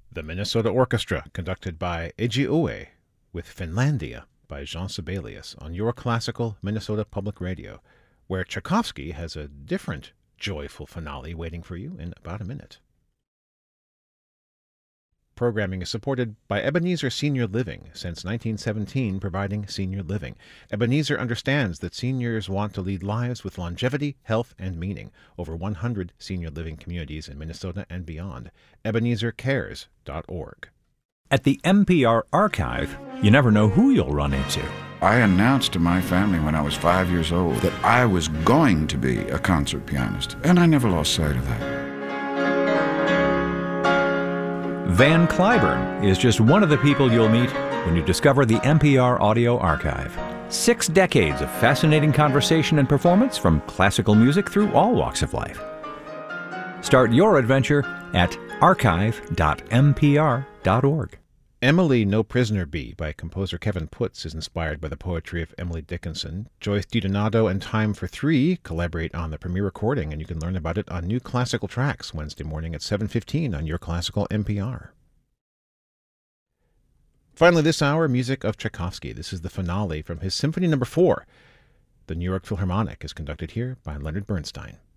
The Minnesota Orchestra, conducted by Eiji Oe, with Finlandia by Jean Sibelius on your classical Minnesota Public Radio, where Tchaikovsky has a different joyful finale waiting for you in about a minute. Programming is supported by Ebenezer Senior Living, since 1917 providing senior living. Ebenezer understands that seniors want to lead lives with longevity, health, and meaning. Over 100 senior living communities in Minnesota and beyond. EbenezerCares.org. At the NPR Archive, you never know who you'll run into. I announced to my family when I was 5 years old that I was going to be a concert pianist, and I never lost sight of that. Van Cliburn is just one of the people you'll meet when you discover the NPR Audio Archive. 6 decades of fascinating conversation and performance from classical music through all walks of life. Start your adventure at archive.mpr.org. Emily No Prisoner Bee by composer Kevin Putz is inspired by the poetry of Emily Dickinson. Joyce DiDonato and Time for Three collaborate on the premiere recording, and you can learn about it on New Classical Tracks Wednesday morning at 7:15 on Your Classical NPR. Finally this hour, music of Tchaikovsky. This is the finale from his Symphony No. 4. The New York Philharmonic is conducted here by Leonard Bernstein.